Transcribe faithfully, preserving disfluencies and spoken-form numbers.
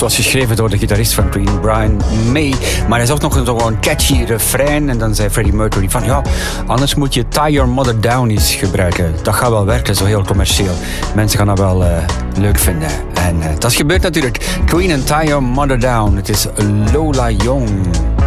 was geschreven door de gitarist van Queen, Brian May. Maar hij zocht nog een, een catchy refrein. En dan zei Freddie Mercury van ja, anders moet je Tie Your Mother Down eens gebruiken. Dat gaat wel werken, zo heel commercieel. Mensen gaan dat wel uh, leuk vinden. En uh, dat is gebeurd natuurlijk. Queen en Tie Your Mother Down. Het is Lola Young.